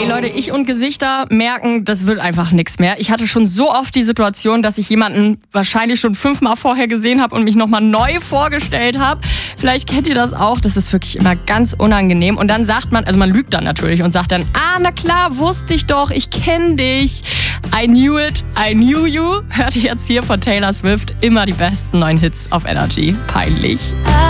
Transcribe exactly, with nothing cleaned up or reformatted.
Leute, ich und Gesichter merken, das wird einfach nichts mehr. Ich hatte schon so oft die Situation, dass ich jemanden wahrscheinlich schon fünfmal vorher gesehen habe und mich nochmal neu vorgestellt habe. Vielleicht kennt ihr das auch. Das ist wirklich immer ganz unangenehm. Und dann sagt man, also man lügt dann natürlich und sagt dann, ah, na klar, wusste ich doch, ich kenne dich. I knew it, I knew you. Hört ihr jetzt hier von Taylor Swift immer die besten neuen Hits auf Energy. Peinlich.